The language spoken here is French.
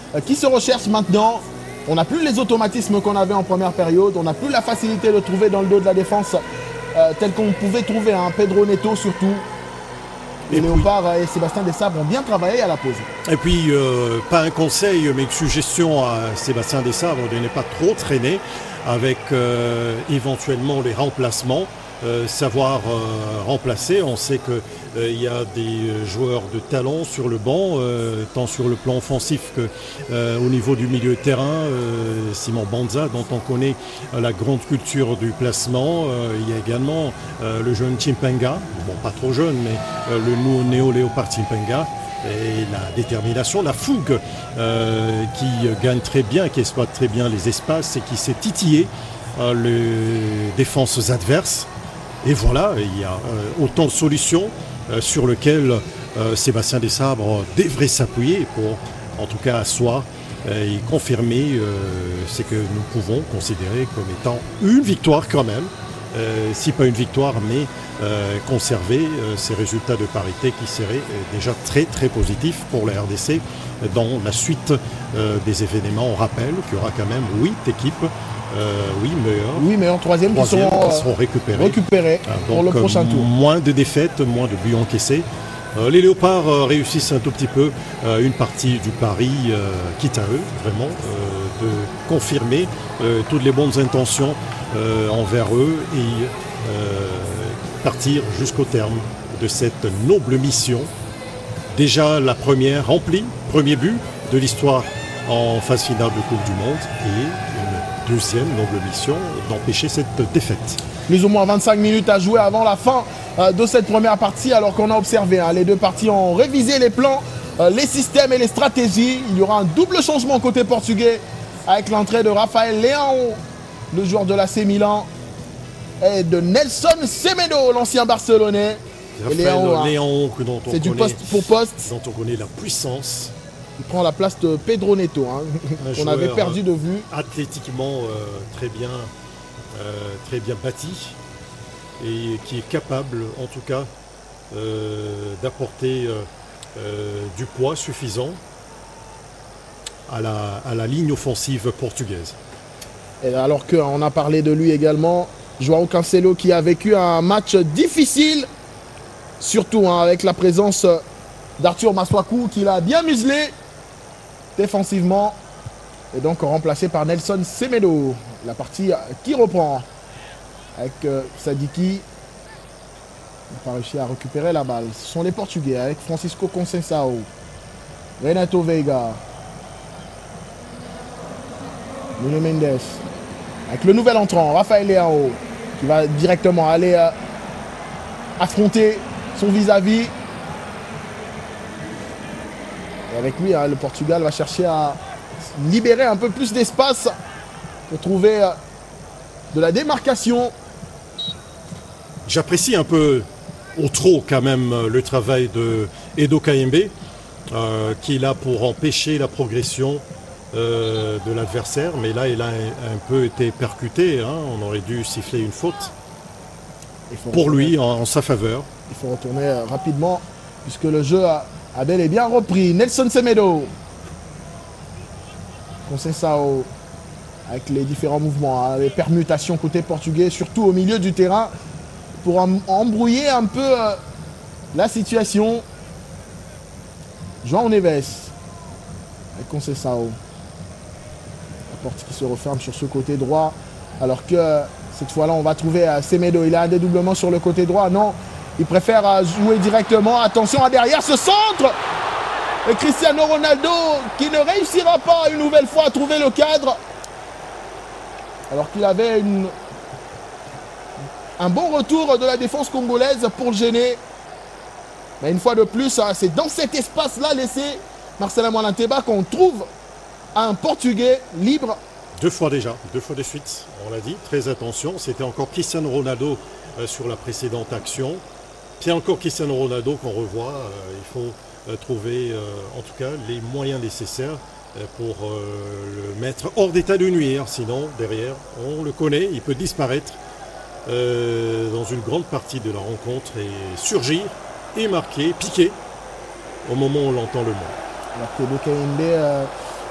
qui se recherche maintenant. On n'a plus les automatismes qu'on avait en première période. On n'a plus la facilité de trouver dans le dos de la défense tel qu'on pouvait trouver. Pedro Neto surtout. Et Léopard et Sébastien Desabre ont bien travaillé à la pause. Et puis, pas un conseil, mais une suggestion à Sébastien Desabre de ne pas trop traîner avec éventuellement les remplacements. Savoir remplacer. On sait qu'il y a des joueurs de talent sur le banc, tant sur le plan offensif qu'au niveau du milieu de terrain. Simon Banza, dont on connaît la grande culture du placement. Il y a également le jeune Chimpenga, bon pas trop jeune, mais le néo-léopard Chimpenga. Et la détermination, la fougue qui gagne très bien, qui exploite très bien les espaces et qui sait titiller les défenses adverses. Et voilà, il y a autant de solutions sur lesquelles Sébastien Desabre devrait s'appuyer pour, en tout cas, asseoir et confirmer ce que nous pouvons considérer comme étant une victoire quand même. Si pas une victoire, mais conserver ces résultats de parité qui seraient déjà très très positifs pour la RDC dans la suite des événements. On rappelle qu'il y aura quand même 8 équipes. Oui, mais en troisième qui seront récupérés pour le prochain tour. Moins de défaites, moins de buts encaissés. Les Léopards réussissent un tout petit peu une partie du pari, quitte à eux, vraiment, de confirmer toutes les bonnes intentions envers eux et partir jusqu'au terme de cette noble mission. Déjà la première remplie, premier but de l'histoire en phase finale de Coupe du Monde et une deuxième noble mission d'empêcher cette défaite. Plus ou moins 25 minutes à jouer avant la fin de cette première partie, alors qu'on a observé, les deux parties ont révisé les plans, les systèmes et les stratégies. Il y aura un double changement côté portugais avec l'entrée de Raphaël Leão, le joueur de l'AC Milan, et de Nelson Semedo, l'ancien Barcelonais. Leão, c'est du poste pour poste. Dont on connaît la puissance. Il prend la place de Pedro Neto, qu'on avait perdu de vue. Athlétiquement très bien bâti et qui est capable, en tout cas, d'apporter du poids suffisant à la ligne offensive portugaise. Et alors qu'on a parlé de lui également, João Cancelo qui a vécu un match difficile, surtout avec la présence d'Arthur Masuaku qui l'a bien muselé défensivement et donc remplacé par Nelson Semedo. La partie qui reprend avec Sadiki. Il n'a pas réussi à récupérer la balle. Ce sont les Portugais avec Francisco Conceição, Renato Veiga, Nuno Mendes, avec le nouvel entrant Raphaël Leão qui va directement aller affronter son vis-à-vis. Et avec lui, le Portugal va chercher à libérer un peu plus d'espace pour trouver de la démarcation. J'apprécie un peu au trop quand même le travail de Edo Kayembe qui est là pour empêcher la progression de l'adversaire, mais là il a un peu été percuté, on aurait dû siffler une faute pour lui en sa faveur. Il faut retourner rapidement puisque le jeu a bel et bien repris. Nelson Semedo, Conceição avec les différents mouvements, les permutations côté portugais, surtout au milieu du terrain pour embrouiller un peu la situation. João Neves avec Conceição. La porte qui se referme sur ce côté droit alors que cette fois-là on va trouver Semedo. Il a un dédoublement sur le côté droit. Non, il préfère jouer directement. Attention à derrière ce centre. Et Cristiano Ronaldo qui ne réussira pas une nouvelle fois à trouver le cadre. Alors qu'il avait un bon retour de la défense congolaise pour le gêner. Mais une fois de plus, c'est dans cet espace-là laissé Marcelin Moalanteba qu'on trouve un Portugais libre. Deux fois déjà, deux fois de suite, on l'a dit. Très attention, c'était encore Cristiano Ronaldo sur la précédente action. C'est encore Cristiano Ronaldo qu'on revoit. Il faut trouver en tout cas les moyens nécessaires pour le mettre hors d'état de nuire. Sinon, derrière, on le connaît, il peut disparaître dans une grande partie de la rencontre et surgir et marquer, piquer au moment où on l'entend le moins. Alors que Kayembe